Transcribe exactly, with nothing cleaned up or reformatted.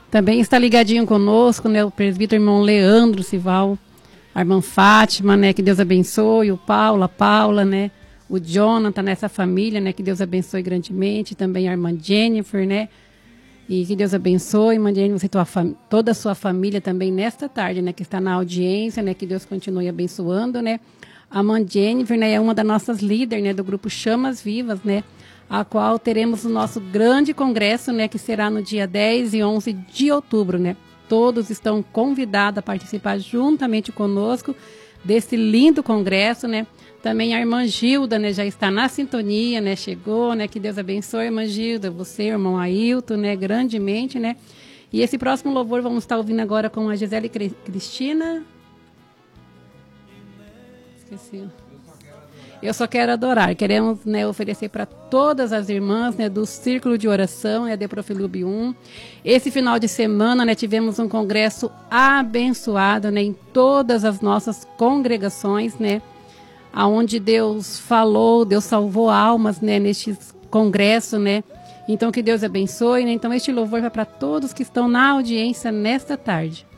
Também está ligadinho conosco, né, o presbítero irmão Leandro Sival, a irmã Fátima, né, que Deus abençoe, o Paulo, a Paula, né, o Jonathan, nessa família, né, que Deus abençoe grandemente, também a irmã Jennifer, né, e que Deus abençoe, irmã Jennifer, você, tua fam- toda a sua família também nesta tarde, né, que está na audiência, né, que Deus continue abençoando, né, a irmã Jennifer, né, é uma das nossas líderes, né, do grupo Chamas Vivas, né, a qual teremos o nosso grande congresso, né, que será no dia dez e onze de outubro, né. Todos estão convidados a participar juntamente conosco desse lindo congresso, né. Também a irmã Gilda, né, já está na sintonia, né, chegou, né, que Deus abençoe, irmã Gilda, você, irmão Ailton, né, grandemente, né. E esse próximo louvor vamos estar ouvindo agora com a Gisele Cri- Cristina. Esqueci. Eu só quero adorar. Queremos, né, oferecer para todas as irmãs, né, do Círculo de Oração, né, de Profilube um. Esse final de semana, né, tivemos um congresso abençoado, né, em todas as nossas congregações, né, aonde Deus falou, Deus salvou almas, né, neste congresso, né. Então que Deus abençoe, né. Então este louvor vai para todos que estão na audiência nesta tarde.